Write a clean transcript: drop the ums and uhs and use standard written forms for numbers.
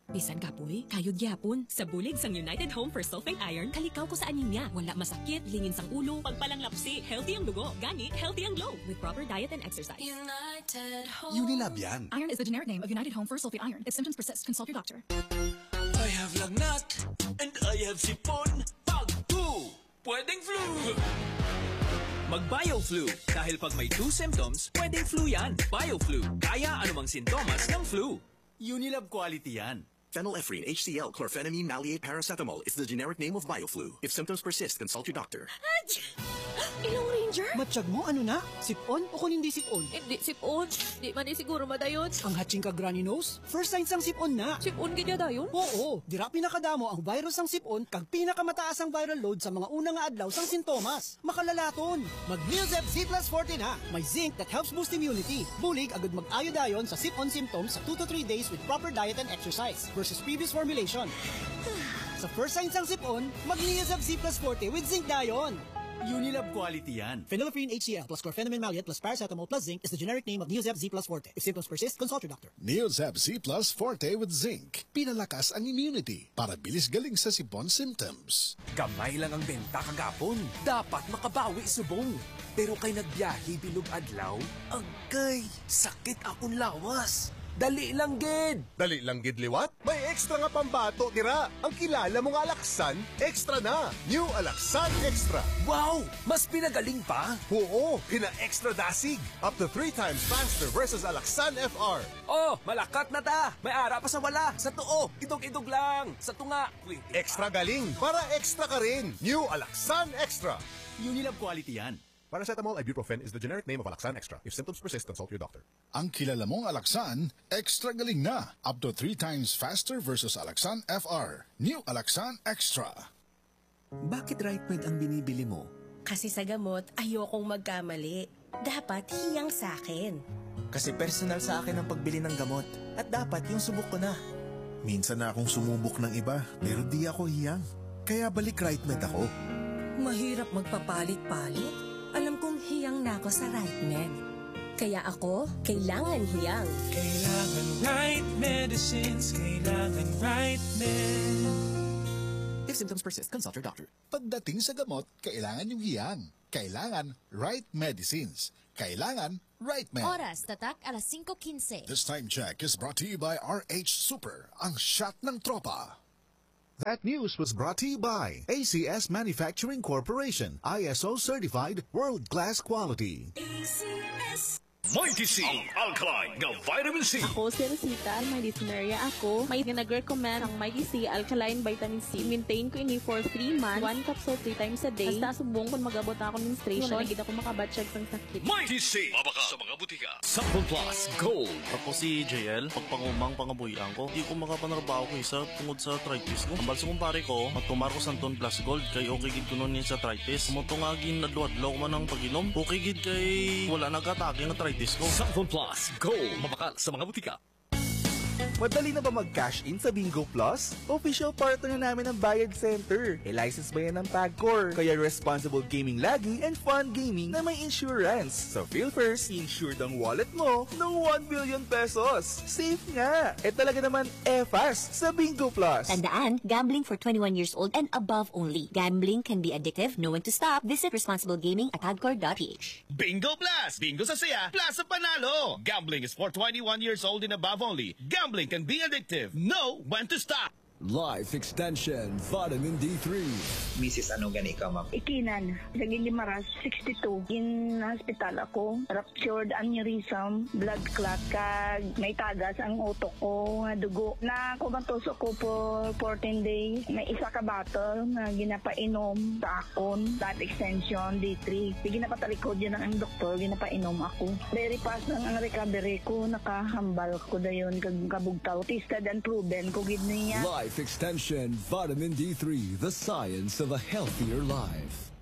Bisan kapoy, kayod gyapon. Sa bulig sang United Home for Sulfate Iron, kalikaw ko sa anemia. Wala masakit, lingin sang ulo, pagpalang lapsi, healthy ang dugo, gani, healthy ang glow. With proper diet and exercise. United Home. Unilab yan. Iron is the generic name of United Home for Sulfate Iron. If symptoms persist, consult your doctor. I have lagnat and I have sipon. Pag 2, pwedeng flu. Mag-BioFlu. Dahil pag may 2 symptoms, pwedeng flu yan. BioFlu. Kaya anumang sintomas ng flu. Unilab quality yan. Phenylephrine, HCl, chlorphenamine, maleate, paracetamol is the generic name of BioFlu. If symptoms persist, consult your doctor. Ilong Ranger? Matsyag mo, ano na? Sipon o kung hindi sipon? Hindi sipon. Di man siguro madayon. Ang hatching ka granny nose? First signs ng sipon na. Sipon ganya dayon? Oo, dira pinakadamo ang virus ng sipon kag pinakamataas ang viral load sa mga unang nga adlaw sang sintomas. Makalalaton. Mag-Neosep Z Plus 40 na. May zinc that helps boost immunity. Bulig agad mag-ayo dayon sa sipon symptoms sa 2 to 3 days with proper diet and exercise versus previous formulation. Sa first signs ng sipon, mag-Neosep Z Plus 40 with zinc dayon. Unilab quality yan. Phenylephrine HCl plus chlorphenamine maleate plus paracetamol plus zinc is the generic name of Neosep Z Plus Forte. If symptoms persist, consult your doctor. Neosep Z Plus Forte with zinc. Pinalakas ang immunity para bilis galing sa sipon symptoms. Kamay lang ang benta kagapon. Dapat makabawi subong. Pero kay nagbiyahe bilog adlaw, agay, sakit akong lawas. Dali lang gid. Dali lang gid liwat? May extra nga pambato tira. Ang kilala mong Alaxan, extra na. New Alaxan Extra. Wow! Mas pinagaling pa? Oo, pina-extra dasig. Up to 3 times faster versus Alaxan FR. Oh, malakat na ta. May ara pa sa wala. Sa tuo, idog-idog lang. Sa tunga, Extra galing para extra ka rin. New Alaxan Extra. Unilab quality yan. Paracetamol ibuprofen is the generic name of Alaxan Extra. If symptoms persist, consult your doctor. Ang kilala mong Alaxan, extra galing na. Up to 3 times faster versus Alaxan FR. New Alaxan Extra. Bakit RightMed ang binibili mo? Kasi sa gamot, ayokong magkamali. Dapat hiyang sa akin. Kasi personal sa akin ang pagbili ng gamot. At dapat yung subok ko na. Minsan na akong sumubok ng iba, pero di ako hiyang. Kaya balik RightMed ako. Mahirap magpapalit-palit. Alam kong hiyang na ako sa RightMed. Kaya ako, kailangan hiyang. Kailangan right medicines, kailangan RightMed. If symptoms persist, consult your doctor. Pagdating sa gamot, kailangan yung hiyang. Kailangan right medicines. Kailangan RightMed. Oras, tatak, alas 5:15. This time check is brought to you by RH Super, ang shot ng tropa. That news was brought to you by ACS Manufacturing Corporation, ISO certified world-class quality. ACS Mighty C, Alkaline nga Vitamin C. Ako si Rosita, may listenerya ako. May nag-recommend ang Mighty C Alkaline Vitamin C. Maintain ko ini for 3 months. 1 capsule 3 times a day. Basta subong kung magabot ako ng menstruation. Wala nagid ako makabatsyag sang sakit. Mighty C, mabaka sa mga butika. Sample Plus Gold. Ako si JL, pagpangumang pangabuyan ko. Di ko makapanarbaho ko isa tungod sa arthritis ko. Ang balso kong pare ko, magtumar ko Santon Plus Gold. Kay okay gid ko nun yun sa arthritis. Mutungagin nadluadlaw ko man ang pag-inom. Okay gid kay wala nagkatake ng arthritis ko. Sample Plus Gold, mabaka sa mga butika. Madali na ba mag-cash in sa Bingo Plus? Official partner na namin ng Bayad Center. License ba yan ng PAGCOR? Kaya responsible gaming lagi and fun gaming na may insurance. So feel first, insured ang wallet mo ng 1 billion pesos. Safe nga! Talaga naman fast sa Bingo Plus. Tandaan, gambling for 21 years old and above only. Gambling can be addictive. Know when to stop. Visit responsiblegaming@pagcor.ph. Bingo Plus! Bingo sa saya, plus sa panalo! Gambling is for 21 years old and above only. Gambling can be addictive. Know when to stop. Life Extension Vitamin D3. Mrs. ano gani ka, ma'am? Ikinan, Saging Limaras, 62. In hospital ako, ruptured aneurysm, blood clot, kag may tagas ang utok ko, nga dugo. Na kumantusok ko for 14 days. May isa ka bottle na ginapainom sa akon, Life Extension D3. Di ginapatalikod yun ang doktor, ginapainom ako. Very fast lang ang recovery ko, nakahambal ko dayon, kag kabugtaw. Tested and proven ko gid niya. Life Extension Vitamin D3, the science of a healthier life.